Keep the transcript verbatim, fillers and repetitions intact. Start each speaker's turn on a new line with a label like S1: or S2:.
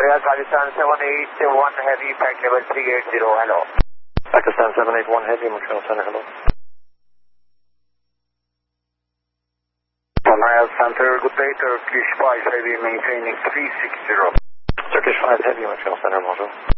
S1: Real Pakistan seven eight one Heavy, flight level three eighty, hello.
S2: Pakistan seven eight one Heavy, Montreal Center, hello.
S1: Real Center, good day, Turkish five Heavy, maintaining three sixty.
S2: Turkish five Heavy, Montreal Center, bonjour.